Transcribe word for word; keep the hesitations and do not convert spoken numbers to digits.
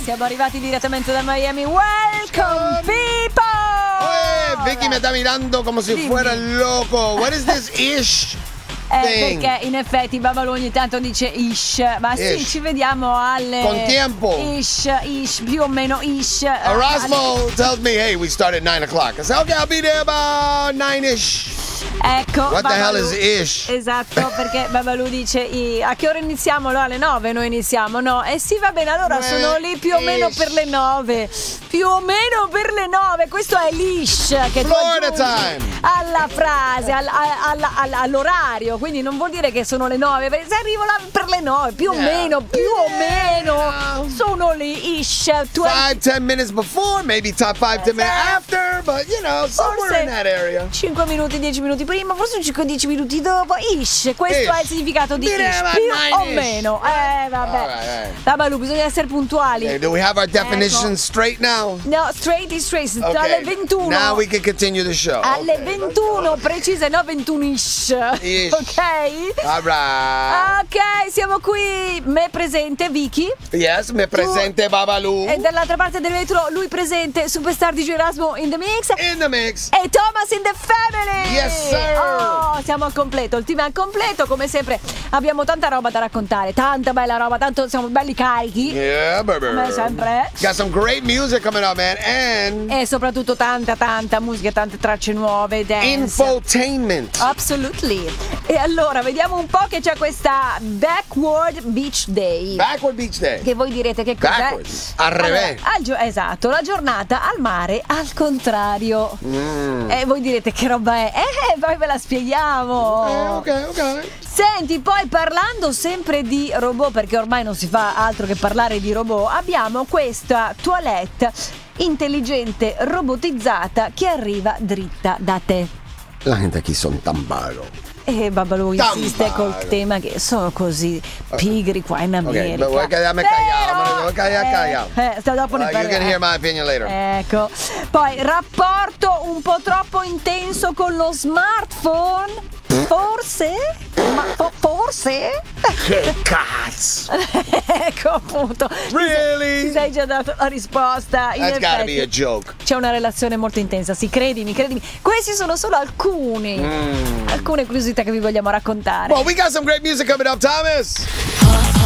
siamo arrivati direttamente da Miami. Welcome people! Oye, Vicky me está mirando como si Dimmi. fuera loco. What is this ish Eh, thing? perché in effetti Babalu ogni tanto dice ish. Ma sì, Ish. ci vediamo alle Con tempo. Ish, ish, più o meno ish. Erasmo tells me, hey, we start at nine o'clock. I say, okay, I'll be there about nine-ish. Ecco. What the hell Babalu- is ish? Esatto, perché Babalu dice i- a che ora iniziamo? No, alle nove noi iniziamo, no? Eh sì, va bene, allora Eh, sono lì più o meno ish. per le nove. Più o meno per le nove. Questo è l'ish che tu Florida aggiungi time. alla frase, al- al- al- all'orario. Quindi non vuol dire che sono le nove, perché se arrivo là per le nove, più o Yeah. meno, più o Yeah. meno sono lì ish. Tu Five, ten minutes before, maybe top five, ten minutes Esatto. after, but you know, somewhere in that area. cinque minuti, dieci minuti prima, forse cinque dieci minuti dopo. Ish, questo Ish. è il significato di Direi ish, ma più nine o ish. meno. Eh, vabbè. Alright, alright. Babalu, bisogna essere puntuali. Okay, do we have our definition Ecco. straight now? No, straight is straight, Okay. alle ventuno. Now we can continue the show. Alle Okay, let's ventuno go. precise, no ventuno ish. Ish. Ok? All right. Ok, siamo qui. Me presente, Vicky. Yes, me presente Babalu. E dall'altra parte del vetro, lui presente, Superstar di Erasmo in the mix. In the mix. E Thomas in the family. Yes, sir. Oh, siamo al completo, il team è al completo. Come sempre abbiamo tanta roba da raccontare. Tanta bella roba, tanto siamo belli carichi. Yeah, baby. Come sempre. Got some great music coming up, man. And E soprattutto tanta tanta musica, tante tracce nuove, dance. infotainment. Absolutely. E allora vediamo un po' che c'è questa Backward Beach Day. Backward Beach Day. Che voi direte che cos'è? Backwards, al revés. Allora, al gio- esatto, la giornata al mare al contrario. Mm. E voi direte che roba è? Eh, poi ve la spieghiamo. Eh, ok, ok. Senti, poi parlando sempre di robot, perché ormai non si fa altro che parlare di robot, abbiamo questa toilette intelligente robotizzata che arriva dritta da te. La gente qui sono tambaro. E Babalu insiste Tamparo. col tema che sono così pigri qua in America. Ok, vuoi quedarmi Però- callato? Vuoi cagliare, cagliare? Eh, eh, sta dopo ne Uh, you can parliamo. hear my opinion later. Ecco, poi rapporto un po' troppo intenso con lo smartphone. Forse? Ma fo- forse? Che cazzo? Ecco appunto. Really? Ti sei già dato la risposta. In That's gotta effetti, be a joke. c'è una relazione molto intensa, sì, credimi, credimi. Questi sono solo alcuni, Mm. alcune curiosità che vi vogliamo raccontare. Well, we got some great music coming up, Thomas.